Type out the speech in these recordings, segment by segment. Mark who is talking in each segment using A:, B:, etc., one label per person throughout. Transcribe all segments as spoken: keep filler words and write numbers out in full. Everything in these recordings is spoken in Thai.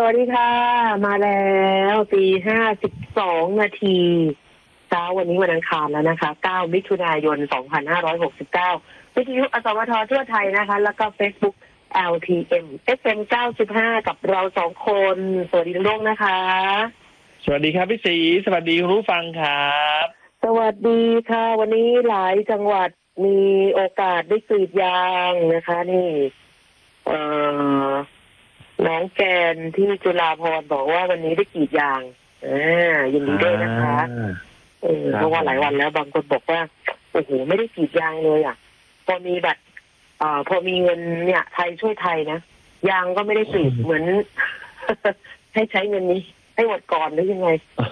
A: วัสดีค่ะมาแล้วตีห้าสิบสองนาทีเช้าวันนี้วันอังคารแล้วนะคะเก้ามิถุนายนสองพันห้าร้อยหกสิบเก้าวิทยุอสมททั่วไทยนะคะแล้วก็ Facebook แอล ที เอ็ม เอฟ เอ็ม เก้าสิบห้ากับเราสองคนสวัสดีทุกท่านนะคะ
B: สวัสดีครับพี่ศรีสวัสดีคุณผู้ฟังครับ
A: สวัสดีค่ะวันนี้หลายจังหวัดมีโอกาสได้กรีดยางนะคะนี่เอ่อน้องแกนที่จุฬาภรณ์บอกว่าวันนี้ได้กรีดยางอ่ายินดีด้วยนะคะเออเพราะว่าหลายวันแล้วบางคนบอกว่าโอ้โหไม่ได้กรีดยางเลยอ่ะพอมีบัตรอ่าพอมีเงินเนี่ยไทยช่วยไทยนะยางก็ไม่ได้กรีดเหมือน ให้ใช้เงินนี้ให้หมดก่อนหรือยังไง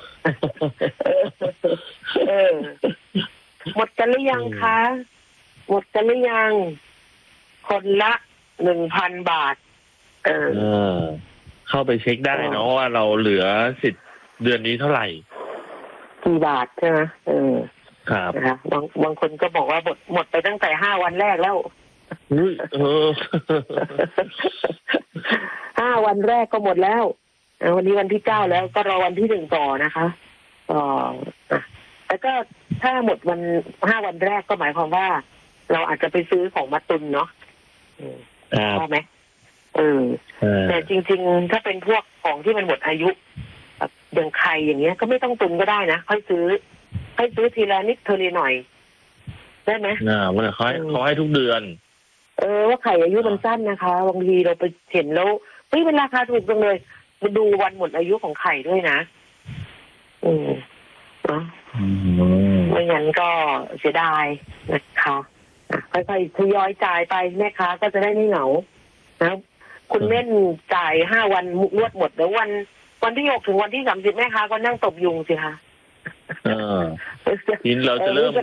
A: เออหมดกันหรือยังคะหมดกันหรือยังคนละหนึ่งพันบาทเออ
B: เออเข้าไปเช็คได้เนาะว่าเราเหลือสิทธิ์เดือนนี้เท่าไหร่
A: กี่บาทใช่ไหมเออ
B: ครับ
A: นะคะบางบางคนก็บอกว่าหมดหมดไปตั้งแต่ห้าวันแรกแล้ว
B: เออ
A: ห้าวันแรกก็หมดแล้ววันนี้วันที่เก้าแล้วก็รอวันที่หนึ่งต่อนะคะอ๋อแต่ก็ถ้าหมดวันห้าวันแรกก็หมายความว่าเราอาจจะไปซื้อของมาตุนเนาะใช่ไหมเออแต่จริงๆถ้าเป็นพวกของที่มันหมดอายุอย่างไข่อย่างเงี้ยก็ไม่ต้องตุนก็ได้นะค่อยซื้อค่อยซื้อทีละนิดทีละหน่อยได้ไหม
B: อ่ามันเขาให้เขาให้ทุกเดือน
A: เออว่าไข่อายุมันสั้นนะคะบางทีเราไปเห็นแล้วเฮ้ยมันราคาถูกจังเลยมาดูวันหมดอายุของไข่ด้วยนะอืมเนาะไม่งั้นก็เสียดายนะคะค่อยๆทยอยจ่ายไปแม่ค้าก็จะได้ไม่เหงานะคุณเม่นจ่ายห้าวันรวดหมดแล้ววันวันที่หกถึงวันที่สามสิบแม่ค้าก็นั่งตบยุงสิคะ
B: เออทีนี้เราจะเริ่ม